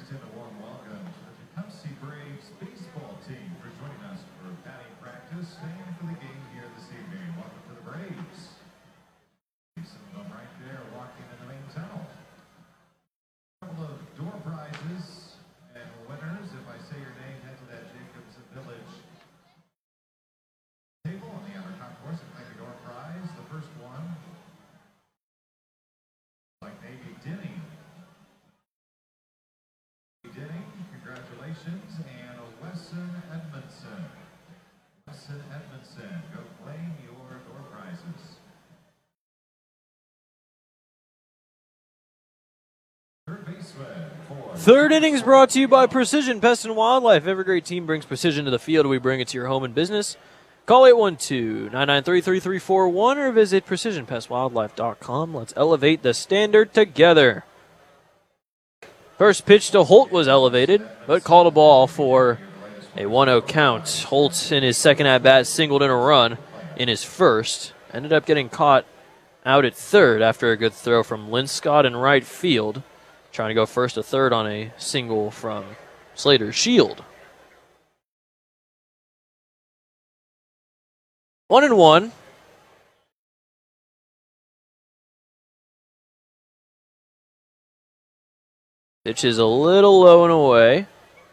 extend a warm welcome to the Tecumseh Braves baseball team for joining us for batting practice and for the game here this evening. Welcome to the Braves. Some of them right there walking in the main tunnel. A couple of door prizes and winners. If I say your name, head to that Jacobs Village table on the outer concourse and claim your door prize. The first one, like Navy Denny. Congratulations, and Wesson Edmondson. Wesson Edmondson, go claim your door prizes. Third baseman for... Third innings brought to you by Precision Pest and Wildlife. Every great team brings precision to the field. We bring it to your home and business. Call 812-993-3341 or visit precisionpestwildlife.com. Let's elevate the standard together. First pitch to Holt was elevated, but called a ball for a 1-0 count. Holt, in his second at-bat, singled in a run in his first. Ended up getting caught out at third after a good throw from Linscott in right field. Trying to go first to third on a single from Slater Shield. 1-1. Pitch is a little low and away.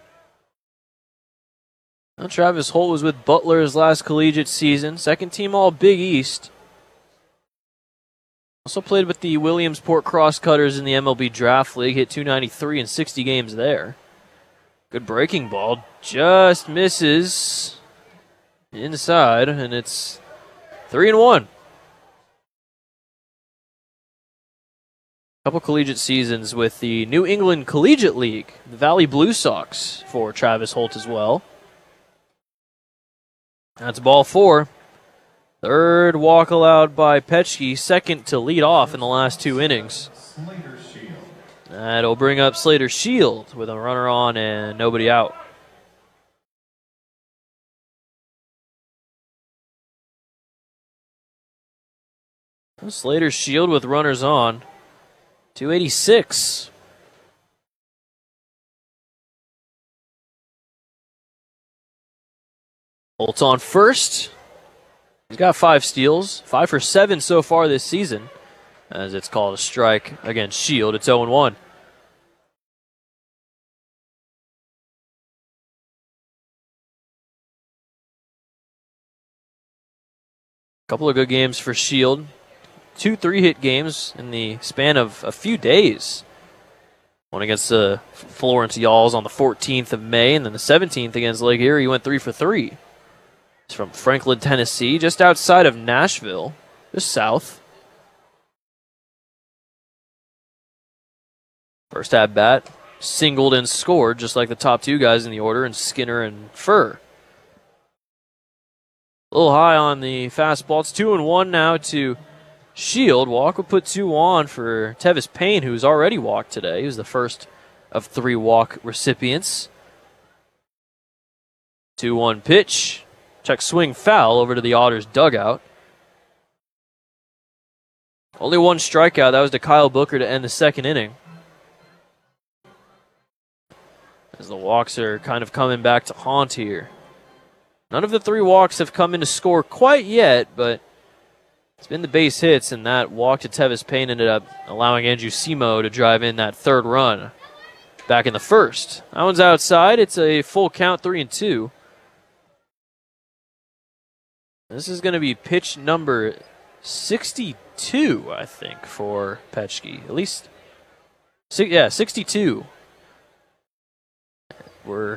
Now, Travis Holt was with Butler his last collegiate season. Second team all Big East. Also played with the Williamsport Crosscutters in the MLB Draft League. Hit .293 in 60 games there. Good breaking ball. Just misses inside, and it's 3-1. Couple collegiate seasons with the New England Collegiate League, the Valley Blue Sox for Travis Holt as well. That's ball four. Third walk allowed by Petschke, second to lead off in the last two innings. That'll bring up Slater Shield with a runner on and nobody out. Slater Shield with runners on. 286. Holt on first. He's got 5 steals, 5 for 7 so far this season, as it's called a strike against Shield. It's 0-1. Couple of good games for Shield. 2 3-hit games in the span of a few days. One against the Florence Yalls on the 14th of May, and then the 17th against Lake Erie, he went 3 for 3. He's from Franklin, Tennessee, just outside of Nashville, just south. First at bat, singled and scored, just like the top 2 guys in the order, and Skinner and Furr. A little high on the fastball. It's 2-1 now to Shield. Walk will put 2 on for Tevis Payne, who's already walked today. He was the first of 3 walk recipients. 2-1 pitch. Check swing foul over to the Otters dugout. Only 1 strikeout. That was to Kyle Booker to end the second inning. As the walks are kind of coming back to haunt here. None of the 3 walks have come in to score quite yet, but it's been the base hits, and that walk to Tevis Payne ended up allowing Andrew Simo to drive in that 3rd run back in the first. That one's outside. It's a full count, 3-2. This is going to be pitch number 62, I think, for Petschke. At least, 62. We're